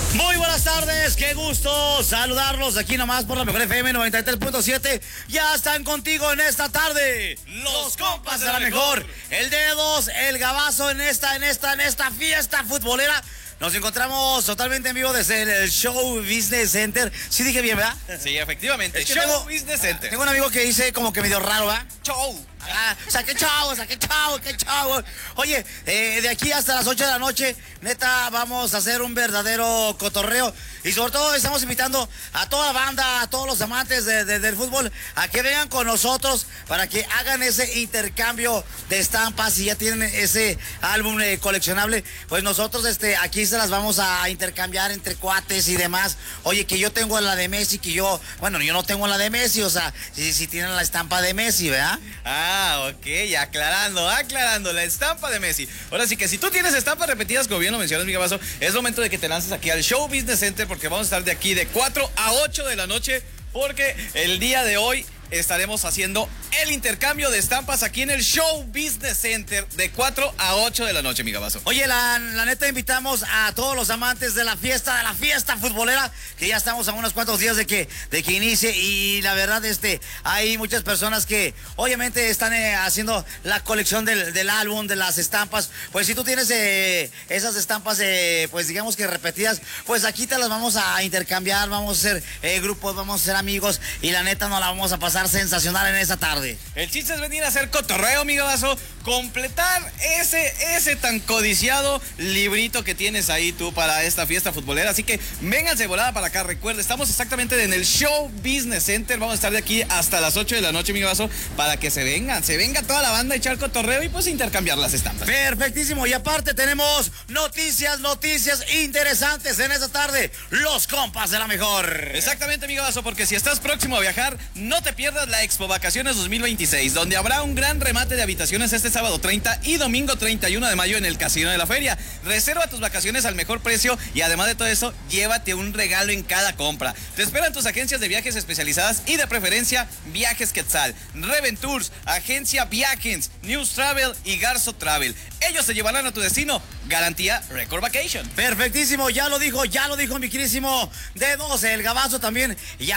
Muy buenas tardes, qué gusto saludarlos aquí nomás por la mejor FM 93.7. Ya están contigo en esta tarde los compas de la mejor. El Dedos, el Gabazo en esta fiesta futbolera. Nos encontramos totalmente en vivo desde el Show Business Center. Sí dije bien, ¿verdad? Sí, efectivamente. Es que Show Business Center. Tengo un amigo que dice como que medio raro, ¿verdad? Show. Qué chavo. Oye, de aquí hasta las 8 de la noche, neta, vamos a hacer un verdadero cotorreo. Y sobre todo estamos invitando a toda la banda, a todos los amantes del fútbol, a que vengan con nosotros para que hagan ese intercambio de estampas. Si ya tienen ese álbum coleccionable, pues nosotros aquí se las vamos a intercambiar entre cuates y demás. Oye, que yo tengo la de Messi, yo no tengo la de Messi, o sea, si tienen la estampa de Messi, ¿verdad? Ok, aclarando la estampa de Messi. Ahora sí que si tú tienes estampas repetidas, como bien lo mencionas, mi Gabazo, es momento de que te lances aquí al Show Business Center, porque vamos a estar de aquí de 4 a 8 de la noche, porque el día de hoy estaremos haciendo el intercambio de estampas aquí en el Show Business Center de 4 a 8 de la noche, mi Gabazo. Oye, la neta invitamos a todos los amantes de la fiesta futbolera, que ya estamos a unos cuantos días de que inicie, y la verdad hay muchas personas que obviamente están haciendo la colección del álbum, de las estampas. Pues si tú tienes esas estampas, pues digamos que repetidas, pues aquí te las vamos a intercambiar, vamos a hacer grupos, vamos a ser amigos, y la neta nos la vamos a pasar sensacional en esta tarde. El chiste es venir a hacer cotorreo, mi Gabazo, completar ese tan codiciado librito que tienes ahí tú para esta fiesta futbolera. Así que vénganse volada para acá. Recuerda, estamos exactamente en el Show Business Center. Vamos a estar de aquí hasta las 8 de la noche, mi Gabazo, para que se venga toda la banda a echar cotorreo y pues intercambiar las estampas. Perfectísimo. Y aparte tenemos noticias interesantes en esta tarde. Los compas de la mejor. Exactamente, mi Gabazo, porque si estás próximo a viajar, no te pierdas la Expo Vacaciones 2026, donde habrá un gran remate de habitaciones este sábado 30 y domingo 31 de mayo en el Casino de la Feria. Reserva tus vacaciones al mejor precio y además de todo eso, llévate un regalo en cada compra. Te esperan tus agencias de viajes especializadas y de preferencia Viajes Quetzal, Reventurs, Agencia Viajes, News Travel y Garzo Travel. Ellos te llevarán a tu destino. Garantía Record Vacation. Perfectísimo, ya lo dijo mi querísimo Dedos, el Gabazo también.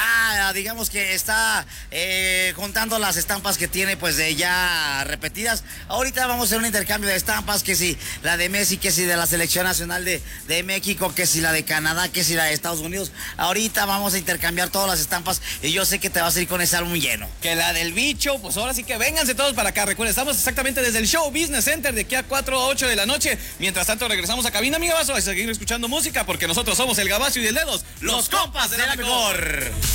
Ya digamos que está contando las estampas que tiene pues ya repetidas. Ahorita vamos a hacer un intercambio de estampas, que si la de Messi, que si de la selección nacional de México, que si la de Canadá, que si la de Estados Unidos. Ahorita vamos a intercambiar todas las estampas y yo sé que te vas a ir con ese álbum lleno. Que la del bicho, pues ahora sí que vénganse todos para acá. Recuerden, estamos exactamente desde el Show Business Center de aquí a 4 a 8 de la noche. Mientras tanto regresamos a cabina, mi Gabazo, a seguir escuchando música, porque nosotros somos el Gabazo y el Dedos, los compas de la mejor.